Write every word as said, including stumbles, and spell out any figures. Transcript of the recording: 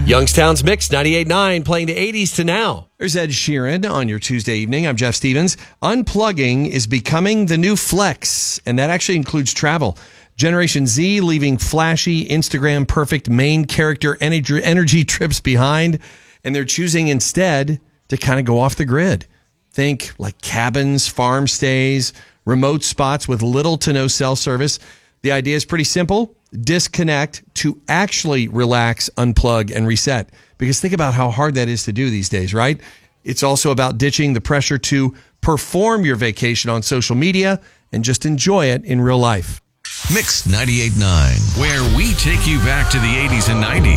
Youngstown's Mix ninety-eight point nine playing the eighties to now. There's Ed Sheeran on your Tuesday evening. I'm Jeff Stevens. Unplugging is becoming the new flex, and that actually includes travel. Generation Z leaving flashy, Instagram perfect main character energy, energy trips behind, and they're choosing instead to kind of go off the grid. Think like cabins, farm stays, remote spots with little to no cell service. The idea is pretty simple. Disconnect to actually relax, unplug, and reset. Because think about how hard that is to do these days, right? It's also about ditching the pressure to perform your vacation on social media and just enjoy it in real life. Mix ninety-eight point nine, where we take you back to the eighties and nineties.